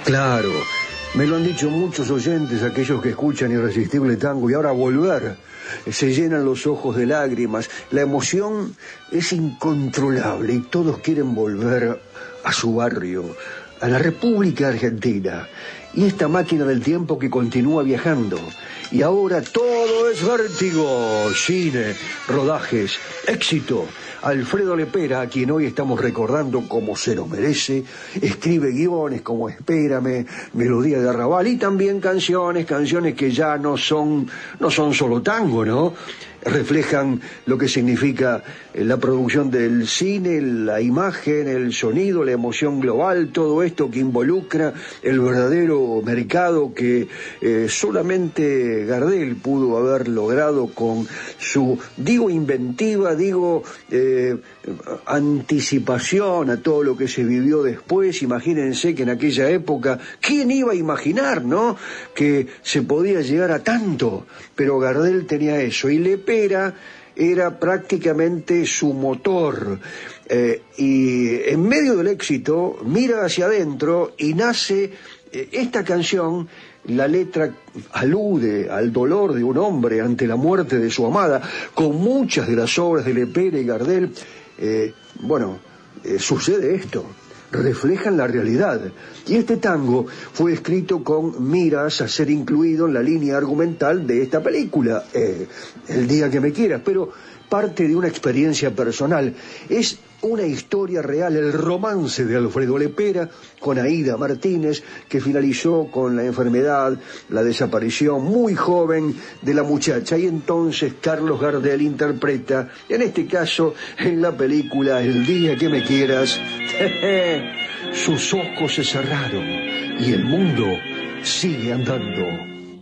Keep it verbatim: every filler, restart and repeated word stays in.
Claro, me lo han dicho muchos oyentes, aquellos que escuchan Irresistible Tango, y ahora volver, se llenan los ojos de lágrimas, la emoción es incontrolable y todos quieren volver a su barrio, a la República Argentina, y esta máquina del tiempo que continúa viajando. Y ahora todo es vértigo, cine, rodajes, éxito. Alfredo Lepera, a quien hoy estamos recordando como se lo merece, escribe guiones como Espérame, Melodía de Arrabal, y también canciones, canciones que ya no son, no son solo tango, ¿no? Reflejan lo que significa la producción del cine, la imagen, el sonido, la emoción global, todo esto que involucra el verdadero mercado que eh, solamente Gardel pudo haber logrado con su, digo inventiva, digo eh, anticipación a todo lo que se vivió después. Imagínense que en aquella época, ¿quién iba a imaginar, no?, que se podía llegar a tanto? Pero Gardel tenía eso, y Lepera era prácticamente su motor, eh, y en medio del éxito mira hacia adentro y nace eh, esta canción. La letra alude al dolor de un hombre ante la muerte de su amada. Con muchas de las obras de Lepera y Gardel, eh, bueno, eh, sucede esto, reflejan la realidad. Y este tango fue escrito con miras a ser incluido en la línea argumental de esta película, eh, El día que me quieras, pero parte de una experiencia personal. Es una historia real, el romance de Alfredo Lepera con Aída Martínez, que finalizó con la enfermedad, la desaparición muy joven de la muchacha, y entonces Carlos Gardel interpreta, en este caso en la película El día que me quieras, sus ojos se cerraron y el mundo sigue andando.